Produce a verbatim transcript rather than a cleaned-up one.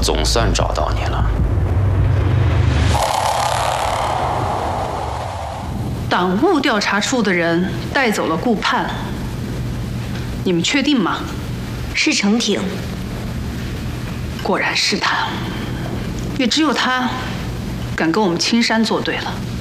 总算找到你了。 党务调查处的人带走了顾盼，你们确定吗？ 是程挺。 果然是他，也只有他敢跟我们青山作对了。